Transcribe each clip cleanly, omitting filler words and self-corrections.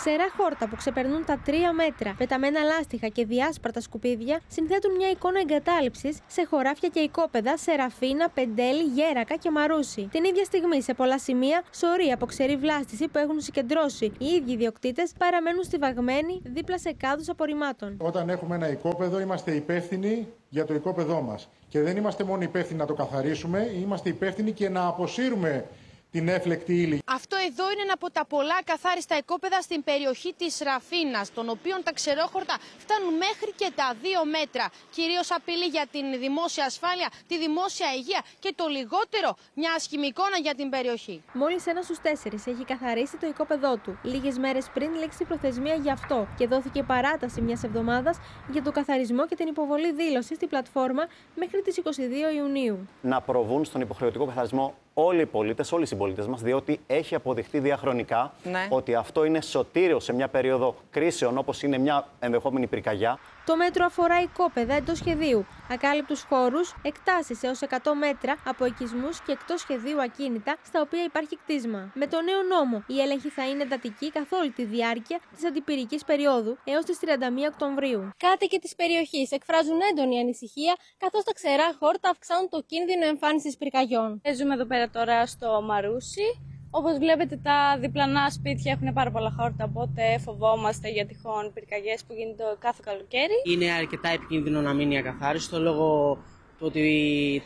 Ξερά χόρτα που ξεπερνούν τα 3 μέτρα, πεταμένα λάστιχα και διάσπαρτα σκουπίδια συνθέτουν μια εικόνα εγκατάλειψης σε χωράφια και οικόπεδα Σεραφίνα, Πεντέλη, Γέρακα και Μαρούσι. Την ίδια στιγμή, σε πολλά σημεία, σωροί από ξερή βλάστηση που έχουν συγκεντρώσει οι ίδιοι ιδιοκτήτες παραμένουν στιβαγμένοι δίπλα σε κάδους απορριμμάτων. Όταν έχουμε ένα οικόπεδο, είμαστε υπεύθυνοι για το οικόπεδό μας. Και δεν είμαστε μόνο υπεύθυνοι να το καθαρίσουμε, είμαστε υπεύθυνοι και να αποσύρουμε την έφλεκτη ύλη. Αυτό εδώ είναι ένα από τα πολλά ακαθάριστα οικόπεδα στην περιοχή της Ραφίνας, των οποίων τα ξερόχορτα φτάνουν μέχρι και τα 2 μέτρα. Κυρίως απειλή για την δημόσια ασφάλεια, τη δημόσια υγεία και το λιγότερο μια άσχημη εικόνα για την περιοχή. Μόλις 1 στους 4 έχει καθαρίσει το οικόπεδό του. Λίγες μέρες πριν λήξει η προθεσμία γι' αυτό και δόθηκε παράταση μιας εβδομάδας για το καθαρισμό και την υποβολή δήλωσης στην πλατφόρμα μέχρι τις 22 Ιουνίου. Να προβούν στον υποχρεωτικό καθαρισμό όλοι οι πολίτες, όλοι οι συμπολίτες μας, διότι έχει αποδειχτεί διαχρονικά ότι αυτό είναι σωτήριο σε μια περίοδο κρίσεων, όπως είναι μια ενδεχόμενη πυρκαγιά. Το μέτρο αφορά οικόπεδα εντός σχεδίου, ακάλυπτους χώρους, εκτάσεις έως 100 μέτρα από οικισμούς και εκτός σχεδίου ακίνητα στα οποία υπάρχει κτίσμα. Με το νέο νόμο, η έλεγχη θα είναι εντατική καθ' όλη τη διάρκεια της αντιπυρικής περίοδου έως τις 31 Οκτωβρίου. Κάτοικοι της περιοχής εκφράζουν έντονη ανησυχία, καθώς τα ξερά χόρτα αυξάνουν το κίνδυνο εμφάνισης πυρκαγιών. Ζούμε εδώ πέρα τώρα στο Μαρούσι. Όπως βλέπετε, τα διπλανά σπίτια έχουν πάρα πολλά χόρτα, οπότε φοβόμαστε για τυχόν πυρκαγιές που γίνεται κάθε καλοκαίρι. Είναι αρκετά επικίνδυνο να μείνει ακαθάριστο λόγω του ότι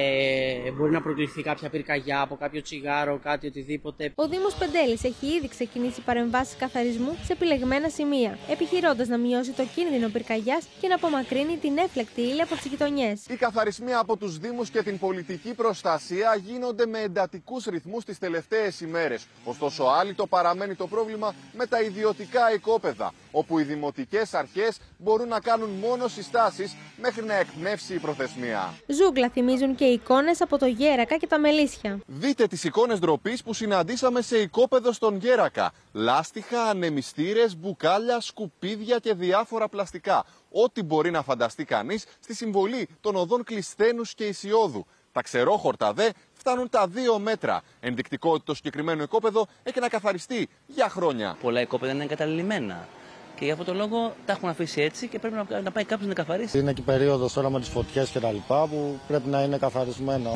μπορεί να προκληθεί κάποια πυρκαγιά από κάποιο τσιγάρο, κάτι οτιδήποτε. Ο Δήμος Πεντέλης έχει ήδη ξεκινήσει παρεμβάσεις καθαρισμού σε επιλεγμένα σημεία, επιχειρώντας να μειώσει το κίνδυνο πυρκαγιάς και να απομακρύνει την έφλεκτη ύλη από τις γειτονιές. Οι καθαρισμοί από τους Δήμους και την πολιτική προστασία γίνονται με εντατικούς ρυθμούς τις τελευταίες ημέρες. Ωστόσο, άλυτο παραμένει το πρόβλημα με τα ιδιωτικά οικόπεδα, όπου οι δημοτικές αρχές μπορούν να κάνουν μόνο συστάσεις μέχρι να εκπνεύσει η προθεσμία. Ζούγκλα θυμίζουν και οι εικόνες από το Γέρακα και τα Μελίσια. Δείτε τις εικόνες ντροπής που συναντήσαμε σε οικόπεδο στον Γέρακα. Λάστιχα, ανεμιστήρες, μπουκάλια, σκουπίδια και διάφορα πλαστικά. Ό,τι μπορεί να φανταστεί κανείς στη συμβολή των οδών Κλεισθένους και Ισιώδου. Τα ξερόχορτα δε φτάνουν τα 2 μέτρα. Ενδεικτικό ότι το συγκεκριμένο οικόπεδο έχει να καθαριστεί για χρόνια. Πολλά οικόπεδα είναι εγκαταλειμμένα. Και για αυτόν τον λόγο τα έχουν αφήσει έτσι και πρέπει να πάει κάποιος να καθαρίσει. Είναι και η περίοδος τώρα με τις φωτιές και τα λοιπά που πρέπει να είναι καθαρισμένο.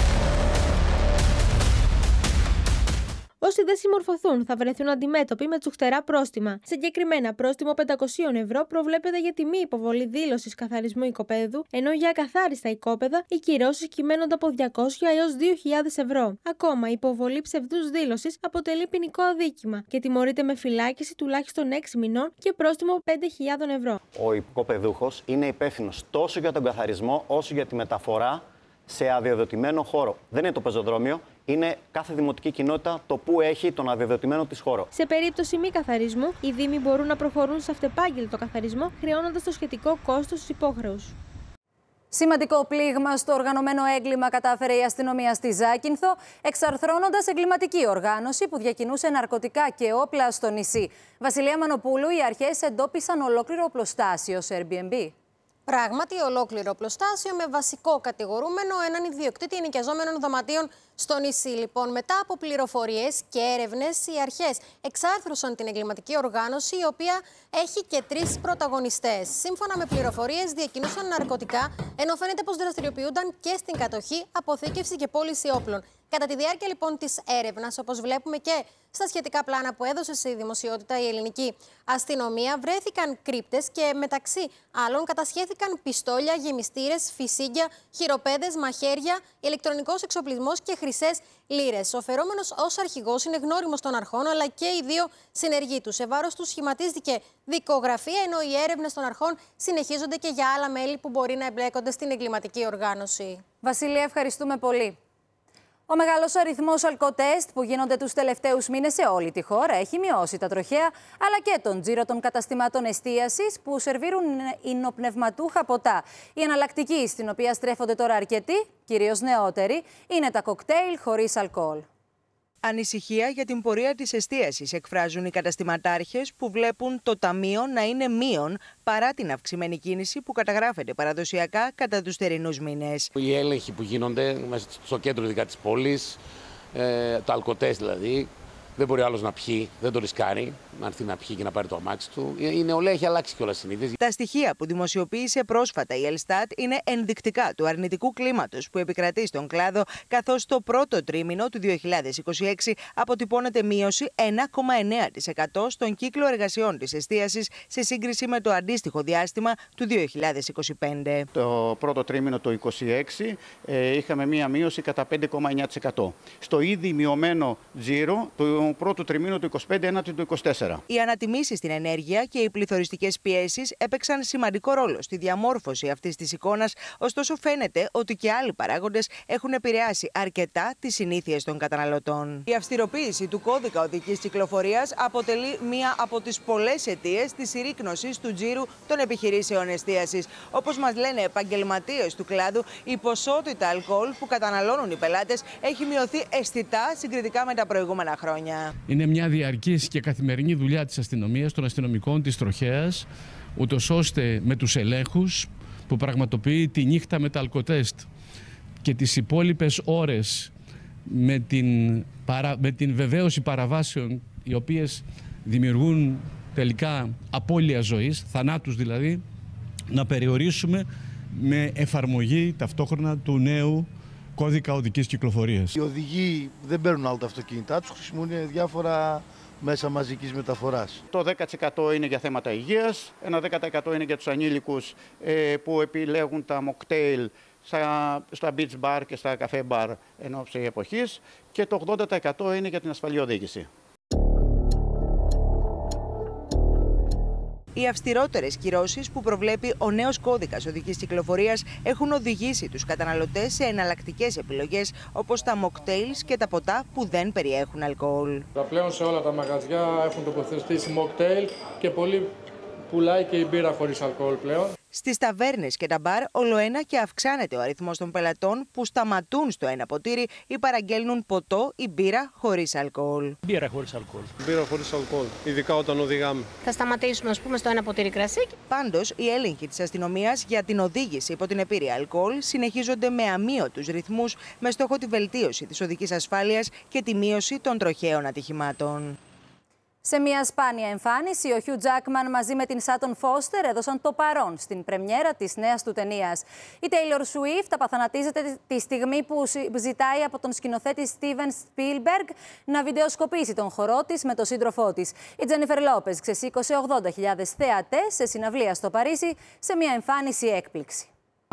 Όσοι δεν συμμορφωθούν θα βρεθούν αντιμέτωποι με τσουχτερά πρόστιμα. Συγκεκριμένα, πρόστιμο 500 ευρώ προβλέπεται για τη μη υποβολή δήλωσης καθαρισμού οικοπαίδου, ενώ για ακαθάριστα οικόπεδα οι κυρώσεις κυμαίνονται από 200 έως 2.000 ευρώ. Ακόμα, η υποβολή ψευδούς δήλωσης αποτελεί ποινικό αδίκημα και τιμωρείται με φυλάκιση τουλάχιστον 6 μηνών και πρόστιμο 5.000 ευρώ. Ο οικοπεδούχος είναι υπεύθυνος τόσο για τον καθαρισμό όσο για τη μεταφορά σε αδειοδοτημένο χώρο. Δεν είναι το πεζοδρόμιο, είναι κάθε δημοτική κοινότητα το που έχει τον αδειοδοτημένο της χώρο. Σε περίπτωση μη καθαρισμού, οι Δήμοι μπορούν να προχωρούν σε αυτεπάγγελτο καθαρισμό, χρεώνοντας το σχετικό κόστος στους υπόχρεους. Σημαντικό πλήγμα στο οργανωμένο έγκλημα κατάφερε η αστυνομία στη Ζάκυνθο, εξαρθρώνοντας εγκληματική οργάνωση που διακινούσε ναρκωτικά και όπλα στο νησί. Βασιλεία Μανοπούλου, οι αρχές εντόπισαν ολόκληρο οπλοστάσιο σε Airbnb. Πράγματι, ολόκληρο οπλοστάσιο με βασικό κατηγορούμενο έναν ιδιοκτήτη ενοικιαζόμενων δωματίων στο νησί. Λοιπόν, μετά από πληροφορίες και έρευνες, οι αρχές εξάρθρωσαν την εγκληματική οργάνωση, η οποία έχει και 3 πρωταγωνιστές. Σύμφωνα με πληροφορίες, διακινούσαν ναρκωτικά, ενώ φαίνεται πως δραστηριοποιούνταν και στην κατοχή, αποθήκευση και πώληση όπλων. Κατά τη διάρκεια λοιπόν της έρευνας, όπως βλέπουμε και στα σχετικά πλάνα που έδωσε στη δημοσιότητα η ελληνική αστυνομία, βρέθηκαν κρύπτες και μεταξύ άλλων κατασχέθηκαν πιστόλια, γεμιστήρες, φυσίγγια, χειροπέδες, μαχαίρια, ηλεκτρονικός εξοπλισμός και χρυσές λίρες. Ο φερόμενος ως αρχηγός είναι γνώριμος των αρχών, αλλά και οι 2 συνεργοί του. Σε βάρος του σχηματίστηκε δικογραφία, ενώ οι έρευνες των αρχών συνεχίζονται και για άλλα μέλη που μπορεί να εμπλέκονται στην εγκληματική οργάνωση. Βασιλεία, ευχαριστούμε πολύ. Ο μεγάλος αριθμός αλκοτέστ που γίνονται τους τελευταίους μήνες σε όλη τη χώρα έχει μειώσει τα τροχαία αλλά και τον τζίρο των καταστημάτων εστίασης που σερβίρουν υνοπνευματούχα ποτά. Η εναλλακτική στην οποία στρέφονται τώρα αρκετοί, κυρίως νεότεροι, είναι τα κοκτέιλ χωρίς αλκοόλ. Ανησυχία για την πορεία της εστίασης εκφράζουν οι καταστηματάρχες που βλέπουν το ταμείο να είναι μείον παρά την αυξημένη κίνηση που καταγράφεται παραδοσιακά κατά τους θερινούς μήνες. Οι έλεγχοι που γίνονται μέσα στο κέντρο ειδικά της πόλης, τα αλκοτές δηλαδή, δεν μπορεί άλλος να πιει, δεν το ρισκάρει. να έρθει να πιει και να πάρει το αμάξι του. Η νεολαία έχει αλλάξει κιόλας συνήθειες. Τα στοιχεία που δημοσιοποίησε πρόσφατα η Ελστάτ είναι ενδεικτικά του αρνητικού κλίματος που επικρατεί στον κλάδο, καθώς το πρώτο τρίμηνο του 2026 αποτυπώνεται μείωση 1,9% στον κύκλο εργασιών της εστίασης σε σύγκριση με το αντίστοιχο διάστημα του 2025. Το πρώτο τρίμηνο του 2026 είχαμε μία μείωση κατά 5,9%. Στο ήδη μειωμένο τζίρο του πρώτου τριμήνου του 2025 έναντι του 2024. Οι ανατιμήσεις στην ενέργεια και οι πληθωριστικές πιέσεις έπαιξαν σημαντικό ρόλο στη διαμόρφωση αυτής της εικόνας, ωστόσο φαίνεται ότι και άλλοι παράγοντες έχουν επηρεάσει αρκετά τις συνήθειες των καταναλωτών. Η αυστηροποίηση του κώδικα οδικής κυκλοφορίας αποτελεί μία από τις πολλές αιτίες της συρρίκνωσης του τζίρου των επιχειρήσεων εστίασης. Όπως μας λένε επαγγελματίες του κλάδου, η ποσότητα αλκοόλ που καταναλώνουν οι πελάτες έχει μειωθεί αισθητά συγκριτικά με τα προηγούμενα χρόνια. Είναι μια διαρκής και καθημερινή δουλειά της αστυνομίας, των αστυνομικών της τροχέας, ούτως ώστε με τους ελέγχους που πραγματοποιεί τη νύχτα με τα αλκοτέστ και τις υπόλοιπες ώρες με την βεβαίωση παραβάσεων, οι οποίες δημιουργούν τελικά απώλεια ζωής, θανάτους δηλαδή, να περιορίσουμε με εφαρμογή ταυτόχρονα του νέου κώδικα οδικής κυκλοφορίας. Οι οδηγοί δεν παίρνουν άλλο τα αυτοκίνητά τους, χρησιμοποιούν διάφορα μέσα μαζικής μεταφοράς. Το 10% είναι για θέματα υγείας, ένα 10% είναι για τους ανήλικους που επιλέγουν τα mocktail στα beach bar και στα καφέ bar εν ώψη εποχής και το 80% είναι για την ασφαλή οδήγηση. Οι αυστηρότερες κυρώσεις που προβλέπει ο νέος κώδικας οδικής κυκλοφορίας έχουν οδηγήσει τους καταναλωτές σε εναλλακτικές επιλογές όπως τα mocktails και τα ποτά που δεν περιέχουν αλκοόλ. Πλέον σε όλα τα μαγαζιά έχουν τοποθετήσει mocktail και πολύ πουλάει και η μπύρα χωρίς αλκοόλ πλέον. Στις ταβέρνες και τα μπαρ ολοένα και αυξάνεται ο αριθμός των πελατών που σταματούν στο ένα ποτήρι ή παραγγέλνουν ποτό ή μπύρα χωρίς αλκοόλ. Μπύρα χωρίς αλκοόλ. Μπύρα χωρίς αλκοόλ, ειδικά όταν οδηγάμε. Θα σταματήσουμε, ας πούμε, στο ένα ποτήρι κρασί. Πάντως, οι έλεγχοι της αστυνομίας για την οδήγηση υπό την επίρρεια αλκοόλ συνεχίζονται με αμείωτους ρυθμούς με στόχο τη βελτίωση της οδικής ασφάλειας και τη μείωση των τροχαίων ατυχημάτων. Σε μια σπάνια εμφάνιση, ο Χιου Τζάκμαν μαζί με την Σάτον Φώστερ έδωσαν το παρόν στην πρεμιέρα της νέας του ταινίας. Η Taylor Swift απαθανατίζεται τη στιγμή που ζητάει από τον σκηνοθέτη Steven Spielberg να βιντεοσκοπήσει τον χορό της με τον σύντροφό της. Η Τζένιφερ Λόπεζ ξεσήκωσε 80.000 θεατές σε συναυλία στο Παρίσι σε μια εμφάνιση έκπληξη.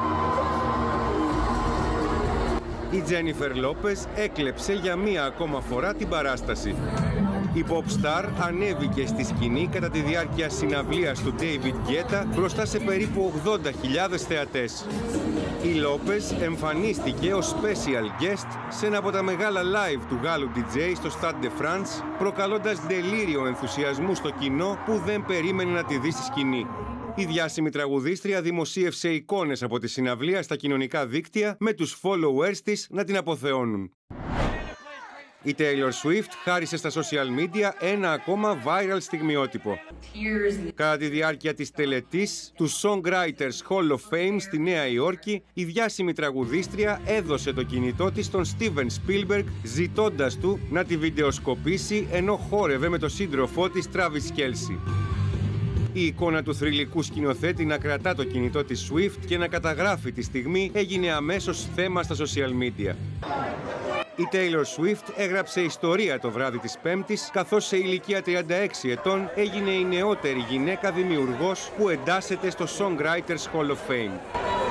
Η Τζένιφερ Λόπεζ έκλεψε για μία ακόμα φορά την παράσταση. Η pop star ανέβηκε στη σκηνή κατά τη διάρκεια συναυλίας του David Guetta μπροστά σε περίπου 80.000 θεατές. Η Λόπεζ εμφανίστηκε ως special guest σε ένα από τα μεγάλα live του Γάλλου DJ στο Stade de France, προκαλώντας ντελήριο ενθουσιασμού στο κοινό που δεν περίμενε να τη δει στη σκηνή. Η διάσημη τραγουδίστρια δημοσίευσε εικόνες από τη συναυλία στα κοινωνικά δίκτυα με τους followers της να την αποθεώνουν. Η Taylor Swift χάρισε στα social media ένα ακόμα viral στιγμιότυπο. Κατά τη διάρκεια της τελετής του Songwriters Hall of Fame στη Νέα Υόρκη, η διάσημη τραγουδίστρια έδωσε το κινητό της στον Steven Spielberg, ζητώντας του να τη βιντεοσκοπήσει ενώ χόρευε με τον σύντροφό της Travis Kelce. Η εικόνα του θρυλικού σκηνοθέτη να κρατά το κινητό της Swift και να καταγράφει τη στιγμή έγινε αμέσως θέμα στα social media. Η Taylor Swift έγραψε ιστορία το βράδυ της Πέμπτης, καθώς σε ηλικία 36 ετών έγινε η νεότερη γυναίκα δημιουργός που εντάσσεται στο Songwriters Hall of Fame.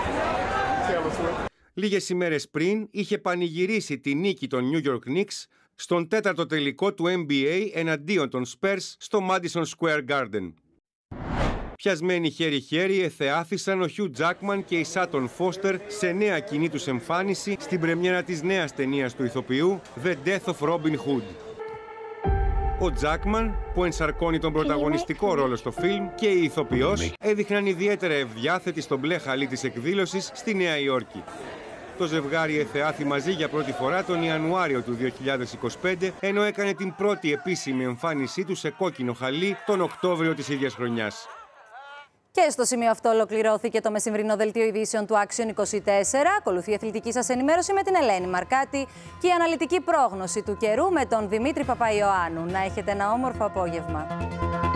Λίγες ημέρες πριν είχε πανηγυρίσει τη νίκη των New York Knicks στον τέταρτο τελικό του NBA εναντίον των Spurs στο Madison Square Garden. Πιασμένοι χέρι-χέρι εθεάθησαν ο Χιου Τζάκμαν και η Σάτον Φώστερ σε νέα κοινή τους εμφάνιση στην πρεμιέρα της νέας ταινίας του ηθοποιού The Death of Robin Hood. Ο Τζάκμαν, που ενσαρκώνει τον πρωταγωνιστικό ρόλο στο φιλμ, και η ηθοποιός έδειχναν ιδιαίτερα ευδιάθετοι στο μπλε χαλί της εκδήλωσης στη Νέα Υόρκη. Το ζευγάρι εθεάθη μαζί για πρώτη φορά τον Ιανουάριο του 2025, ενώ έκανε την πρώτη επίσημη εμφάνισή του σε κόκκινο χαλί τον Οκτώβριο της ίδιας χρονιάς. Και στο σημείο αυτό ολοκληρώθηκε το μεσημβρινό δελτίο ειδήσεων του Action 24. Ακολουθεί η αθλητική σας ενημέρωση με την Ελένη Μαρκάτη και η αναλυτική πρόγνωση του καιρού με τον Δημήτρη Παπαϊωάννου. Να έχετε ένα όμορφο απόγευμα.